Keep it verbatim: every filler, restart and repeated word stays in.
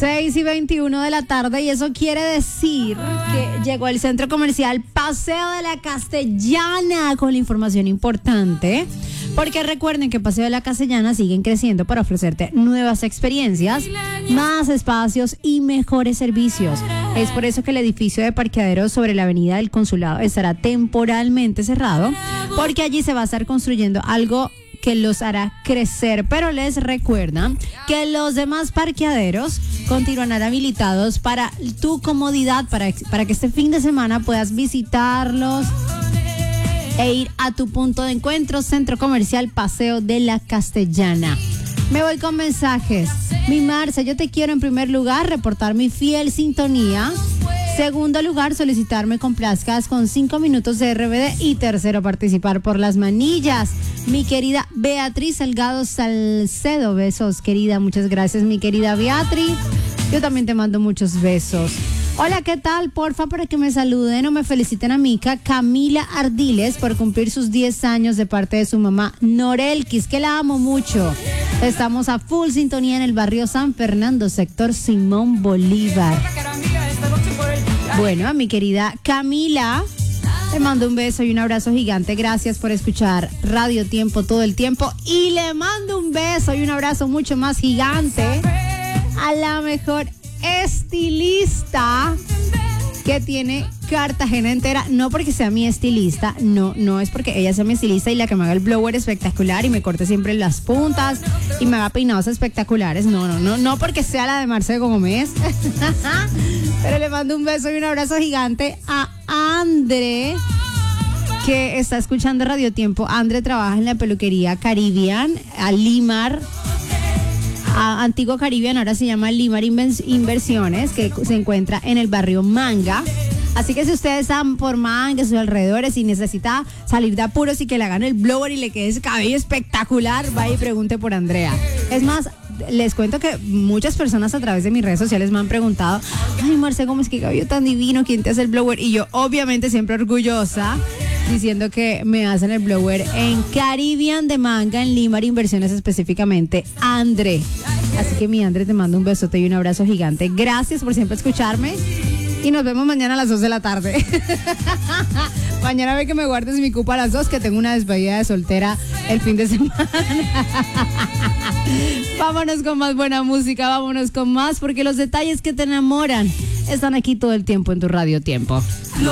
seis y veintiuno de la tarde, y eso quiere decir que llegó el centro comercial Paseo de la Castellana con la información importante. Porque recuerden que Paseo de la Castellana siguen creciendo para ofrecerte nuevas experiencias, más espacios y mejores servicios. Es por eso que el edificio de parqueaderos sobre la avenida del Consulado estará temporalmente cerrado, porque allí se va a estar construyendo algo que los hará crecer, pero les recuerda que los demás parqueaderos continuarán habilitados para tu comodidad, para, para que este fin de semana puedas visitarlos e ir a tu punto de encuentro, Centro Comercial Paseo de la Castellana. Me voy con mensajes. Mi Marce, yo te quiero en primer lugar reportar mi fiel sintonía. Segundo lugar, solicitar me complazcas con cinco minutos de R B D. Y tercero, participar por las manillas. Mi querida Beatriz Salgado Salcedo. Besos, querida. Muchas gracias, mi querida Beatriz. Yo también te mando muchos besos. Hola, ¿qué tal? Porfa, para que me saluden o me feliciten a mi hija Camila Ardiles por cumplir sus diez años de parte de su mamá Norelquis, que la amo mucho. Estamos a full sintonía en el barrio San Fernando, sector Simón Bolívar. Bueno, a mi querida Camila, le mando un beso y un abrazo gigante. Gracias por escuchar Radio Tiempo todo el tiempo. Y le mando un beso y un abrazo mucho más gigante a la mejor estilista que tiene Cartagena entera. No porque sea mi estilista, no, no es porque ella sea mi estilista y la que me haga el blower espectacular y me corte siempre las puntas y me haga peinados espectaculares. No, no, no, no porque sea la de Marce Gómez. Pero le mando un beso y un abrazo gigante a Andre, que está escuchando Radio Tiempo. Andre trabaja en la peluquería Caribbean, a Limar, a Antiguo Caribbean, ahora se llama Limar Inversiones, que se encuentra en el barrio Manga. Así que si ustedes están por Manga, sus alrededores, y necesita salir de apuros y que le hagan el blower y le quede ese cabello espectacular, vaya y pregunte por Andrea. Es más, les cuento que muchas personas a través de mis redes sociales me han preguntado: ay, Marce Gómez, qué cabello tan divino, ¿quién te hace el blower? Y yo, obviamente, siempre orgullosa, diciendo que me hacen el blower en Caribbean de Manga, en Limar Inversiones, específicamente Andre. Así que mi Andre, te mando un besote y un abrazo gigante. Gracias por siempre escucharme y nos vemos mañana a las dos de la tarde. Mañana ve que me guardes mi cupa a las dos, que tengo una despedida de soltera el fin de semana. Vámonos con más buena música, vámonos con más, porque los detalles que te enamoran están aquí todo el tiempo en tu Radio Tiempo.